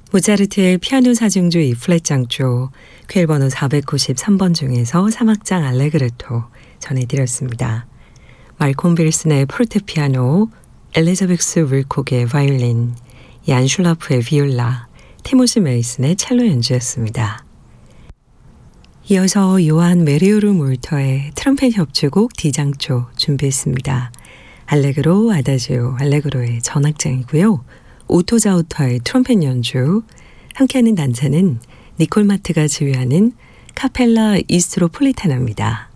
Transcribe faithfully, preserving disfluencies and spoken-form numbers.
모차르트의 피아노 사중주 이 플랫 장조 퀘일 번호 사백구십삼 번 중에서 삼 악장 알레그레토 전해드렸습니다. 말콤 빌슨의 포르테피아노, 엘리자베스 윌콕의 바이올린, 얀 슐라프의 비올라, 티모시 메이슨의 첼로 연주였습니다. 이어서 요한 메리오르 몰터의 트럼펫 협주곡 D장조 준비했습니다. 알레그로, 아다지오, 알레그로의 전악장이고요. 오토자우터의 트럼펫 연주, 함께하는 단차는 니콜 마트가 지휘하는 카펠라 이스트로폴리타나입니다.